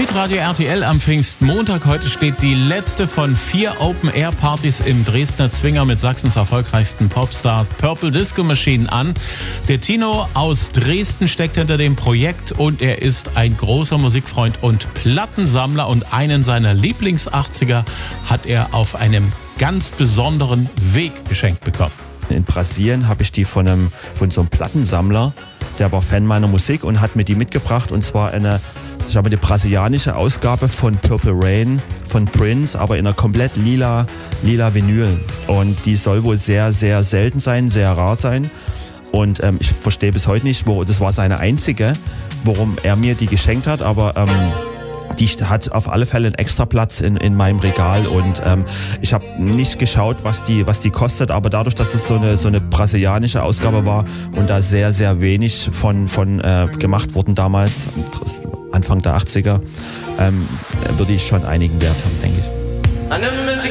Hitradio RTL am Pfingstmontag. Heute steht die letzte von 4 Open-Air-Partys im Dresdner Zwinger mit Sachsens erfolgreichsten Popstar Purple Disco Machine an. Der Tino aus Dresden steckt hinter dem Projekt und er ist ein großer Musikfreund und Plattensammler. Und einen seiner Lieblings-80er hat er auf einem ganz besonderen Weg geschenkt bekommen. In Brasilien habe ich die von so einem Plattensammler, der war Fan meiner Musik und hat mir die mitgebracht. Und zwar ich habe die brasilianische Ausgabe von Purple Rain von Prince, aber in einer komplett lila Vinyl. Und die soll wohl sehr, sehr selten sein, sehr rar sein. Und ich verstehe bis heute nicht, das war seine einzige, warum er mir die geschenkt hat, aber die hat auf alle Fälle einen extra Platz in meinem Regal und ich habe nicht geschaut, was die kostet, aber dadurch, dass es so eine brasilianische Ausgabe war und da sehr, sehr wenig von gemacht wurden damals, Anfang der 80er, würde ich schon einigen Wert haben, denke ich.